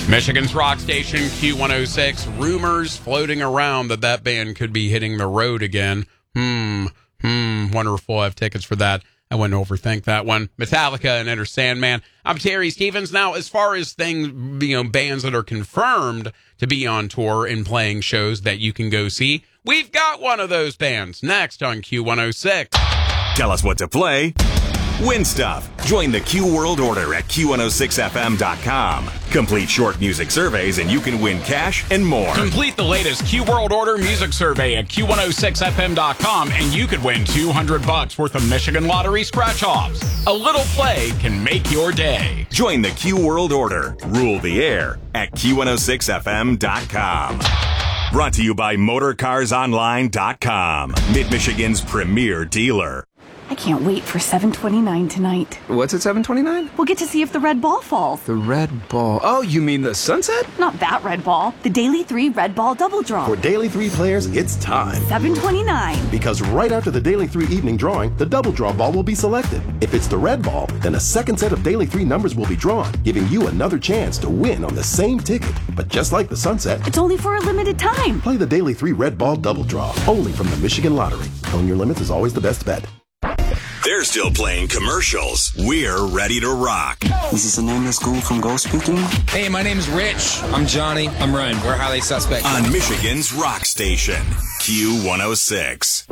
Michigan's rock station, Q106. Rumors floating around that band could be hitting the road again. Wonderful. I have tickets for that. I wouldn't overthink that one. Metallica and Enter Sandman. I'm Terry Stevens. Now, as far as things, bands that are confirmed to be on tour and playing shows that you can go see, we've got one of those bands next on Q106. Tell us what to play. Win stuff. Join the Q World Order at Q106FM.com. Complete short music surveys and you can win cash and more. Complete the latest Q World Order music survey at Q106FM.com and you could win $200 worth of Michigan Lottery scratch-offs. A little play can make your day. Join the Q World Order. Rule the air at Q106FM.com. Brought to you by MotorCarsOnline.com. Mid-Michigan's premier dealer. I can't wait for 7:29 tonight. What's at 7:29? We'll get to see if the red ball falls. The red ball. Oh, you mean the sunset? Not that red ball. The Daily 3 red ball double draw. For Daily 3 players, it's time. 7:29. Because right after the Daily 3 evening drawing, the double draw ball will be selected. If it's the red ball, then a second set of Daily 3 numbers will be drawn, giving you another chance to win on the same ticket. But just like the sunset, it's only for a limited time. Play the Daily 3 red ball double draw, only from the Michigan Lottery. Knowing your limits is always the best bet. They're still playing commercials. We're ready to rock. This is a nameless ghoul from Ghost speaking. Hey, my name is Rich. I'm Johnny. I'm Ryan. We're highly suspect. On Michigan's rock station, Q106.